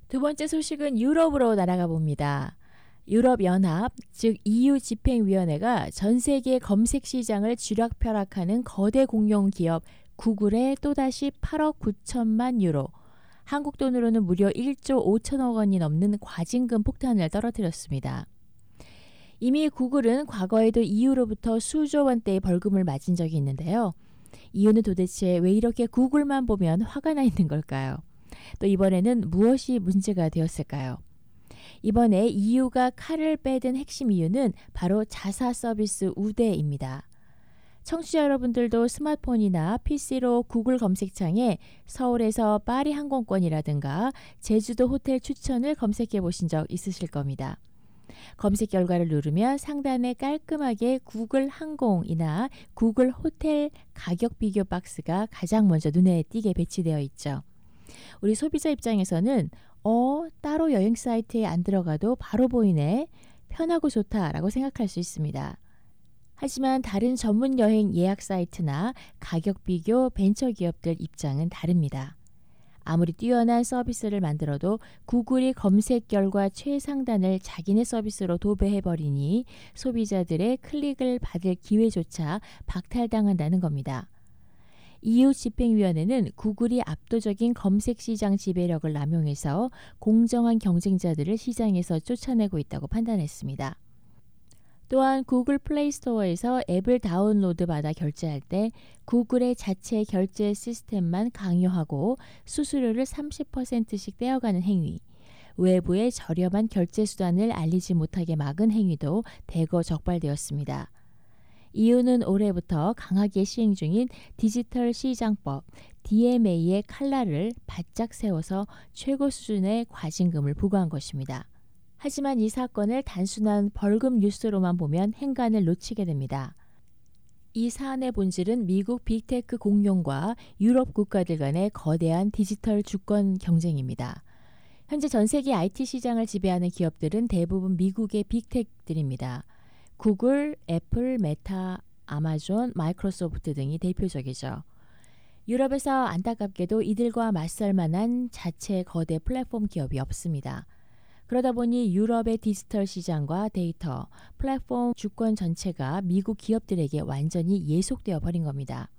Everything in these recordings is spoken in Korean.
두 번째 소식은 유럽으로 날아가 봅니다. 유럽연합, 즉 EU 집행위원회가 전 세계 검색 시장을 쥐락펴락하는 거대 공룡 기업 구글에 또다시 8억 9천만 유로, 한국 돈으로는 무려 1조 5천억 원이 넘는 과징금 폭탄을 떨어뜨렸습니다. 이미 구글은 과거에도 EU로부터 수조 원대의 벌금을 맞은 적이 있는데요. 이유는 도대체 왜 이렇게 구글만 보면 화가 나 있는 걸까요? 또 이번에는 무엇이 문제가 되었을까요? 이번에 EU가 칼을 빼든 핵심 이유는 바로 자사 서비스 우대입니다. 청취자 여러분들도 스마트폰이나 PC로 구글 검색창에 서울에서 파리 항공권이라든가 제주도 호텔 추천을 검색해 보신 적 있으실 겁니다. 검색 결과를 누르면 상단에 깔끔하게 구글 항공이나 구글 호텔 가격 비교 박스가 가장 먼저 눈에 띄게 배치되어 있죠. 우리 소비자 입장에서는 따로 여행 사이트에 안 들어가도 바로 보이네, 편하고 좋다라고 생각할 수 있습니다. 하지만 다른 전문 여행 예약 사이트나 가격 비교 벤처 기업들 입장은 다릅니다. 아무리 뛰어난 서비스를 만들어도 구글이 검색 결과 최상단을 자기네 서비스로 도배해버리니 소비자들의 클릭을 받을 기회조차 박탈당한다는 겁니다. EU 집행위원회는 구글이 압도적인 검색 시장 지배력을 남용해서 공정한 경쟁자들을 시장에서 쫓아내고 있다고 판단했습니다. 또한 구글 플레이 스토어에서 앱을 다운로드 받아 결제할 때 구글의 자체 결제 시스템만 강요하고 수수료를 30%씩 떼어가는 행위, 외부의 저렴한 결제 수단을 알리지 못하게 막은 행위도 대거 적발되었습니다. EU는 올해부터 강하게 시행 중인 디지털 시장법 DMA의 칼날을 바짝 세워서 최고 수준의 과징금을 부과한 것입니다. 하지만 이 사건을 단순한 벌금 뉴스로만 보면 행간을 놓치게 됩니다. 이 사안의 본질은 미국 빅테크 공룡과 유럽 국가들 간의 거대한 디지털 주권 경쟁입니다. 현재 전 세계 IT 시장을 지배하는 기업들은 대부분 미국의 빅테크들입니다. 구글, 애플, 메타, 아마존, 마이크로소프트 등이 대표적이죠. 유럽에서 안타깝게도 이들과 맞설 만한 자체 거대 플랫폼 기업이 없습니다. 그러다 보니 유럽의 디지털 시장과 데이터, 플랫폼 주권 전체가 미국 기업들에게 완전히 예속되어 버린 겁니다.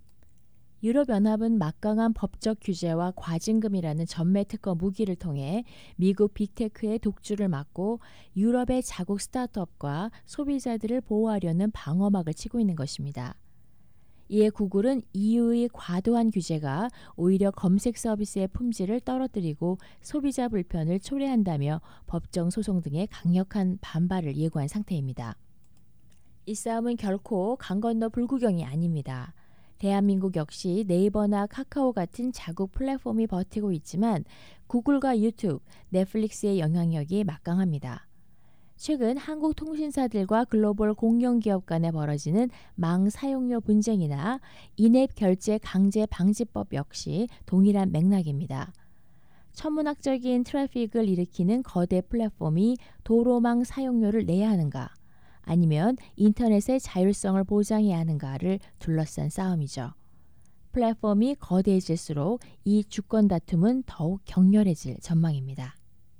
유럽연합은 막강한 법적 규제와 과징금이라는 전매 특허 무기를 통해 미국 빅테크의 독주를 막고 유럽의 자국 스타트업과 소비자들을 보호하려는 방어막을 치고 있는 것입니다. 이에 구글은 EU의 과도한 규제가 오히려 검색 서비스의 품질을 떨어뜨리고 소비자 불편을 초래한다며 법정 소송 등의 강력한 반발을 예고한 상태입니다. 이 싸움은 결코 강 건너 불구경이 아닙니다. 대한민국 역시 네이버나 카카오 같은 자국 플랫폼이 버티고 있지만 구글과 유튜브, 넷플릭스의 영향력이 막강합니다. 최근 한국 통신사들과 글로벌 공룡기업 간에 벌어지는 망 사용료 분쟁이나 인앱 결제 강제 방지법 역시 동일한 맥락입니다. 천문학적인 트래픽을 일으키는 거대 플랫폼이 도로망 사용료를 내야 하는가, 아니면 인터넷의 자율성을 보장해야 하는가를 둘러싼 싸움이죠. 플랫폼이 거대해질수록 이 주권 다툼은 더욱 격렬해질 전망입니다.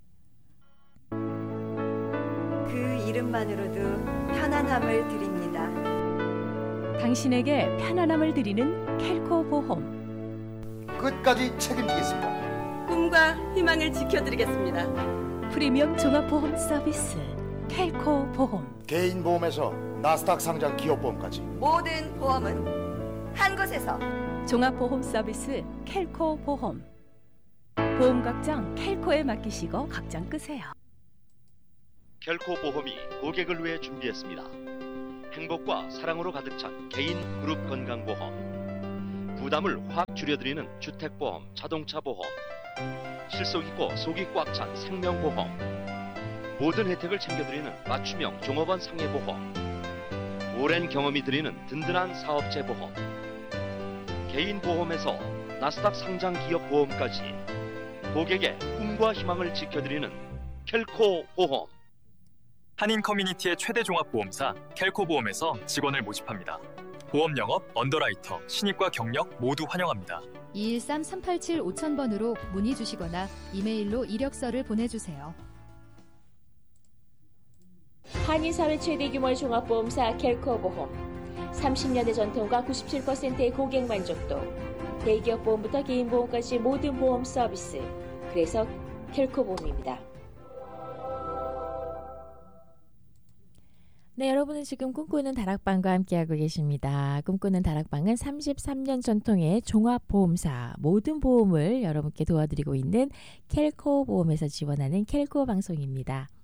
그 이름만으로도 편안함을 드립니다. 당신에게 편안함을 드리는 켈코 보험. 끝까지 책임지겠습니다. 꿈과 희망을 지켜드리겠습니다. 프리미엄 종합보험 서비스 켈코 보험. 개인 보험에서 나스닥 상장 기업 보험까지 모든 보험은 한 곳에서. 종합보험 서비스 켈코 보험. 보험 걱정 켈코에 맡기시고 걱정 끄세요. 켈코 보험이 고객을 위해 준비했습니다. 행복과 사랑으로 가득 찬 개인 그룹 건강보험, 부담을 확 줄여드리는 주택보험, 자동차보험, 실속 있고 속이 꽉 찬 생명보험, 모든 혜택을 챙겨드리는 맞춤형 종업원 상해보험, 오랜 경험이 드리는 든든한 사업체 보험, 개인 보험에서 나스닥 상장 기업 보험까지 고객의 꿈과 희망을 지켜드리는 켈코 보험. 한인 커뮤니티의 최대 종합보험사 켈코보험에서 직원을 모집합니다. 보험 영업, 언더라이터, 신입과 경력 모두 환영합니다. 213-387-5000번으로 문의 주시거나 이메일로 이력서를 보내주세요. 한인사회 최대 규모의 종합보험사 켈코보험. 30년의 전통과 97%의 고객 만족도. 대기업 보험부터 개인 보험까지 모든 보험 서비스. 그래서 켈코보험입니다. 네, 여러분은 지금 꿈꾸는 다락방과 함께하고 계십니다. 꿈꾸는 다락방은 33년 전통의 종합보험사 모든 보험을 여러분께 도와드리고 있는 켈코보험에서 지원하는 켈코 방송입니다.